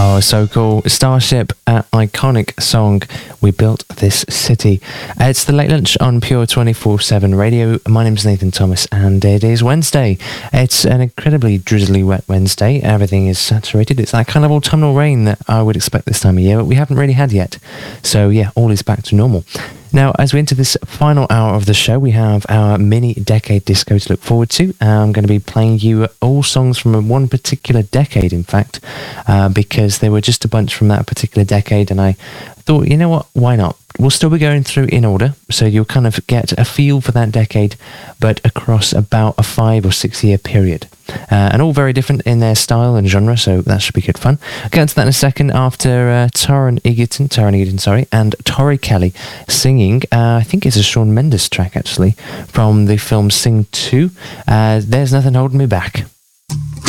Oh, so cool. Starship, iconic song, We Built This City. It's the Late Lunch on Pure 24/7 Radio. My name's Nathan Thomas and it is Wednesday. It's an incredibly drizzly wet Wednesday. Everything is saturated. It's that kind of autumnal rain that I would expect this time of year, but we haven't really had yet. So yeah, all is back to normal. Now, as we enter this final hour of the show, we have our mini decade disco to look forward to. I'm going to be playing you all songs from one particular decade, in fact, because they were just a bunch from that particular decade, and I thought, you know what, why not? We'll still be going through in order, so you'll kind of get a feel for that decade, but across about a 5 or 6 year period. And all very different in their style and genre, so that should be good fun. I'll get into that in a second after Taron Egerton, and Tori Kelly singing, I think it's a Shawn Mendes track actually, from the film Sing 2, There's Nothing Holding Me Back.